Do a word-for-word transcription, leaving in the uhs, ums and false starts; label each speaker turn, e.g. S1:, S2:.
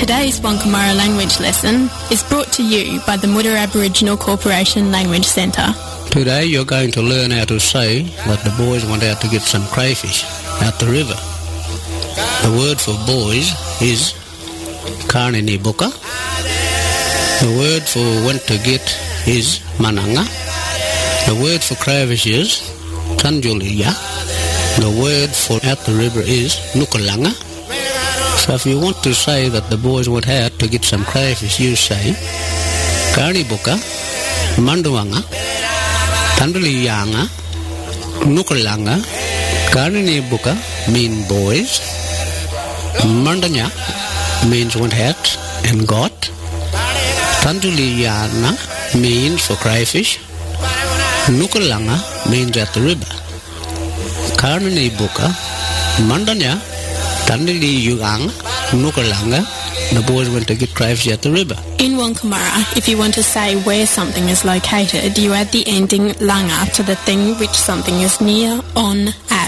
S1: Today's Wonkamara language lesson is brought to you by the Mutter Aboriginal Corporation Language Centre.
S2: Today you're going to learn how to say that the boys went out to get some crayfish out the river. The word for boys is Karnini Buka. The word for went to get is Mananga. The word for crayfish is Tanjuliya. The word for out the river is Nukulanga. So if you want to say that the boys went out to get some crayfish, you say Karni Buka, Manduanga, Tanduliyanga, Nukulanga. Karni Buka mean boys. Mandanya means went out and got. Tanduliyana means for crayfish. Nukulanga means at the river. Karni Buka, Mandanya, Tanduliyanga, Nukulanga. The boys went to get crayfish at the river.
S1: In Wonkamara, if you want to say where something is located, you add the ending langa to the thing which something is near, on, at.